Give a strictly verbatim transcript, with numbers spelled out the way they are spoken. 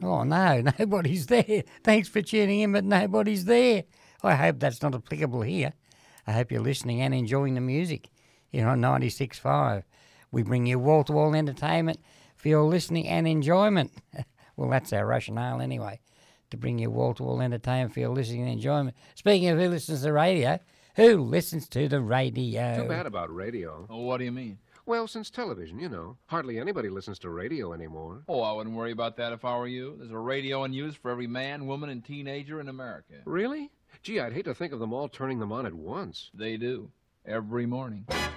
Oh, no, nobody's there. Thanks for tuning in, but nobody's there. I hope that's not applicable here. I hope you're listening and enjoying the music here on ninety-six point five. We bring you wall-to-wall entertainment for your listening and enjoyment. Well, that's our rationale anyway, to bring you wall-to-wall entertainment for your listening and enjoyment. Speaking of who listens to the radio, who listens to the radio? Too bad about radio. Oh, what do you mean? Well, since television, you know, hardly anybody listens to radio anymore. Oh, I wouldn't worry about that if I were you. There's a radio in use for every man, woman, and teenager in America. Really? Gee, I'd hate to think of them all turning them on at once. They do. Every morning.